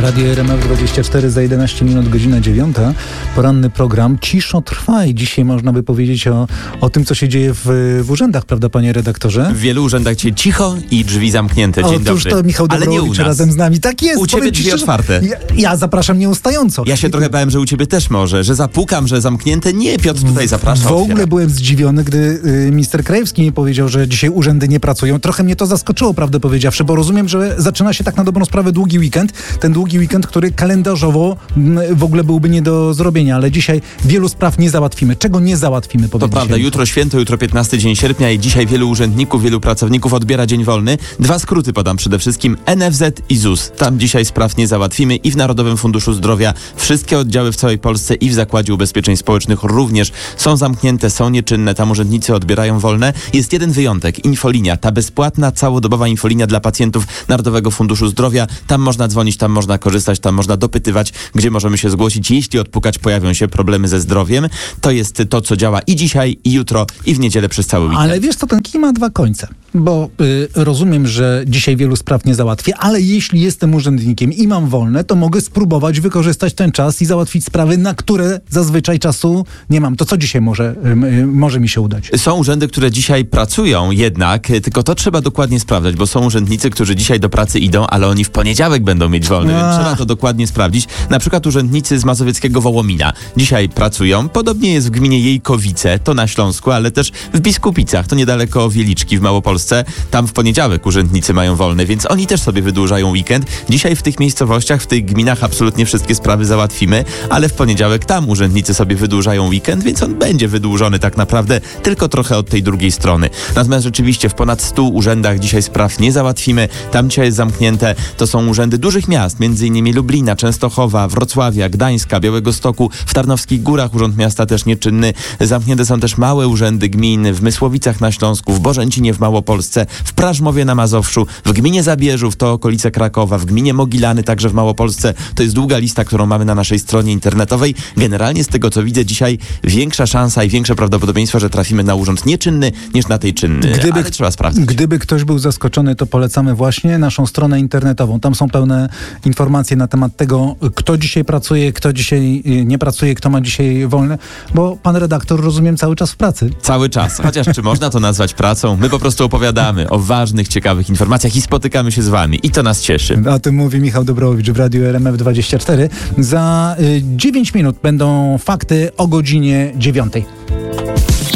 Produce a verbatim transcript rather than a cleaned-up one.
Radio R M F dwadzieścia cztery za jedenaście minut, godzina dziewiąta. Poranny program Ciszo trwa i dzisiaj można by powiedzieć o, o tym, co się dzieje w, w urzędach, prawda, panie redaktorze? W wielu urzędach cię cicho i drzwi zamknięte. Dzień Otóż dobry. to Michał Ale nie u Dobrowicz nas. razem z nami. Tak jest. U ciebie powiem ci drzwi szczerze, otwarte. Ja, ja zapraszam nieustająco. Ja się trochę bałem, że u ciebie też może, że zapukam, że zamknięte. Nie, Piotr tutaj zaprasza. W ogóle otwiera. byłem zdziwiony, gdy y, minister Krajewski mi powiedział, że dzisiaj urzędy nie pracują. Trochę mnie to zaskoczyło, prawdę powiedziawszy, bo rozumiem, że zaczyna się tak na dobrą sprawę długi weekend. Ten długi weekend, który kalendarzowo m, w ogóle byłby nie do zrobienia, ale dzisiaj wielu spraw nie załatwimy. Czego nie załatwimy? To prawda, jutro święto, jutro piętnasty dzień sierpnia i dzisiaj wielu urzędników, wielu pracowników odbiera dzień wolny. Dwa skróty podam przede wszystkim: N F Z i Z U S. Tam dzisiaj spraw nie załatwimy i w Narodowym Funduszu Zdrowia wszystkie oddziały w całej Polsce i w Zakładzie Ubezpieczeń Społecznych również są zamknięte, są nieczynne, tam urzędnicy odbierają wolne. Jest jeden wyjątek, infolinia, ta bezpłatna, całodobowa infolinia dla pacjentów Narodowego Funduszu Zdrowia. Tam można dzwonić, tam można korzystać, tam można dopytywać, gdzie możemy się zgłosić, jeśli odpukać pojawią się problemy ze zdrowiem. To jest to, co działa i dzisiaj, i jutro, i w niedzielę przez cały weekend. Ale wiesz co, ten kij ma dwa końce, bo y, rozumiem, że dzisiaj wielu spraw nie załatwię, ale jeśli jestem urzędnikiem i mam wolne, to mogę spróbować wykorzystać ten czas i załatwić sprawy, na które zazwyczaj czasu nie mam. To co dzisiaj może, y, y, może mi się udać? Są urzędy, które dzisiaj pracują jednak, tylko to trzeba dokładnie sprawdzać, bo są urzędnicy, którzy dzisiaj do pracy idą, ale oni w poniedziałek będą mieć wolny, więc trzeba to dokładnie sprawdzić. Na przykład urzędnicy z mazowieckiego Wołomina dzisiaj pracują. Podobnie jest w gminie Jejkowice, to na Śląsku, ale też w Biskupicach, to niedaleko Wieliczki w Małopolsce. Tam w poniedziałek urzędnicy mają wolny, więc oni też sobie wydłużają weekend. Dzisiaj w tych miejscowościach, w tych gminach absolutnie wszystkie sprawy załatwimy, ale w poniedziałek tam urzędnicy sobie wydłużają weekend, więc on będzie wydłużony tak naprawdę tylko trochę od tej drugiej strony. Natomiast rzeczywiście w ponad stu urzędach dzisiaj spraw nie załatwimy. Tam dzisiaj jest zamknięte. To są urzędy dużych miast, między innymi Lublina, Częstochowa, Wrocławia, Gdańska, Białegostoku. W Tarnowskich Górach urząd miasta też nieczynny. Zamknięte są też małe urzędy gmin w Mysłowicach na Śląsku, w Bożęcinie w Małopolsce, w Prażmowie na Mazowszu, w gminie Zabierzów, to okolice Krakowa, w gminie Mogilany, także w Małopolsce. To jest długa lista, którą mamy na naszej stronie internetowej. Generalnie z tego, co widzę dzisiaj, większa szansa i większe prawdopodobieństwo, że trafimy na urząd nieczynny niż na tej czynny. Gdyby, Ale trzeba sprawdzić. Gdyby ktoś był zaskoczony, to polecamy właśnie naszą stronę internetową. Tam są pełne informacje na temat tego, kto dzisiaj pracuje, kto dzisiaj nie pracuje, kto ma dzisiaj wolne, bo pan redaktor, rozumiem, cały czas w pracy. Cały czas. Chociaż czy można to nazwać pracą? My po prostu opowiadamy o ważnych, ciekawych informacjach i spotykamy się z wami. I to nas cieszy. O tym mówi Michał Dobrowicz w Radiu R M F dwadzieścia cztery. Za y, dziewięć minut będą fakty o godzinie dziewiątej.